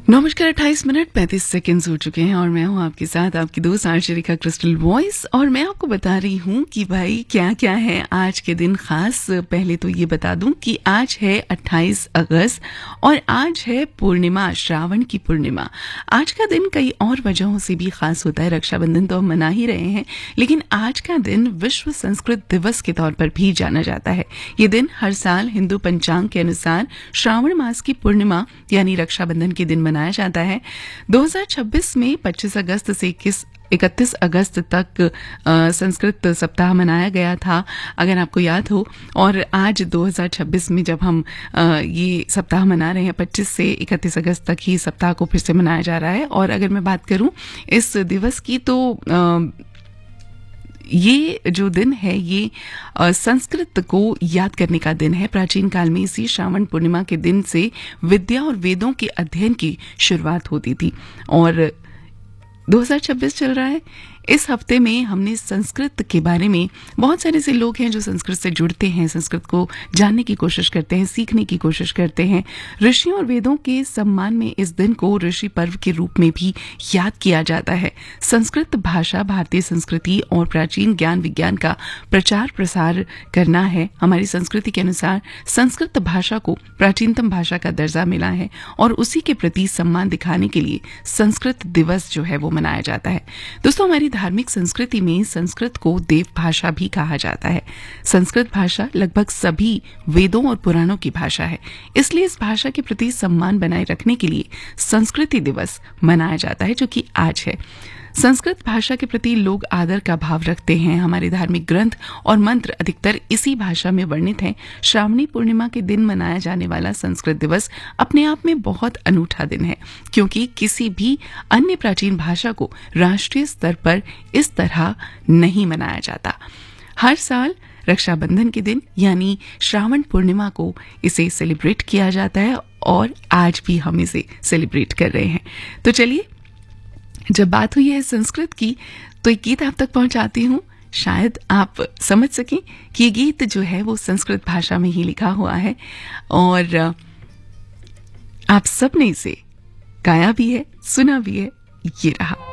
नमस्कार। 28 minute 35 second हो चुके हैं और मैं हूं आपके साथ आपकी दोस्त आरजे रेखा क्रिस्टल वॉइस। और मैं आपको बता रही हूं कि भाई क्या क्या है आज के दिन खास। पहले तो ये बता दूं कि आज है 28 अगस्त और आज है पूर्णिमा, श्रावण की पूर्णिमा। आज का दिन कई और वजहों से भी खास होता है। रक्षाबंधन तो हम मना ही रहे हैं, लेकिन आज का दिन विश्व संस्कृत दिवस के तौर पर भी जाना जाता है। ये दिन हर साल हिंदू पंचांग के अनुसार श्रावण मास की पूर्णिमा यानी रक्षाबंधन के दिन मनाया जाता है। 2026 में 25 अगस्त से 31 अगस्त तक संस्कृत सप्ताह मनाया गया था, अगर आपको याद हो। और आज 2026 में जब हम ये सप्ताह मना रहे हैं, 25 से 31 अगस्त तक ही सप्ताह को फिर से मनाया जा रहा है। और अगर मैं बात करूं इस दिवस की तो ये जो दिन है ये संस्कृत को याद करने का दिन है। प्राचीन काल में इसी श्रावण पूर्णिमा के दिन से विद्या और वेदों के अध्ययन की शुरुआत होती थी। और 2026 चल रहा है। इस हफ्ते में हमने संस्कृत के बारे में, बहुत सारे ऐसे लोग हैं जो संस्कृत से जुड़ते हैं, संस्कृत को जानने की कोशिश करते हैं, सीखने की कोशिश करते हैं। ऋषियों और वेदों के सम्मान में इस दिन को ऋषि पर्व के रूप में भी याद किया जाता है। संस्कृत भाषा भारतीय संस्कृति और प्राचीन ज्ञान विज्ञान का प्रचार प्रसार करना है। हमारी संस्कृति के अनुसार संस्कृत भाषा को प्राचीनतम भाषा का दर्जा मिला है और उसी के प्रति सम्मान दिखाने के लिए संस्कृत दिवस जो है वो मनाया जाता है। दोस्तों, हमारी धार्मिक संस्कृति में संस्कृत को देव भाषा भी कहा जाता है। संस्कृत भाषा लगभग सभी वेदों और पुराणों की भाषा है, इसलिए इस भाषा के प्रति सम्मान बनाए रखने के लिए संस्कृति दिवस मनाया जाता है, जो कि आज है। संस्कृत भाषा के प्रति लोग आदर का भाव रखते हैं। हमारे धार्मिक ग्रंथ और मंत्र अधिकतर इसी भाषा में वर्णित हैं। श्रावणी पूर्णिमा के दिन मनाया जाने वाला संस्कृत दिवस अपने आप में बहुत अनूठा दिन है, क्योंकि किसी भी अन्य प्राचीन भाषा को राष्ट्रीय स्तर पर इस तरह नहीं मनाया जाता। हर साल रक्षाबंधन के दिन यानी श्रावण पूर्णिमा को इसे सेलिब्रेट किया जाता है और आज भी हम इसे सेलिब्रेट कर रहे हैं। तो चलिए, जब बात हुई है संस्कृत की, तो एक गीत आप तक पहुंचाती हूं। शायद आप समझ सकें कि ये गीत जो है वो संस्कृत भाषा में ही लिखा हुआ है और आप सबने इसे गाया भी है, सुना भी है। ये रहा।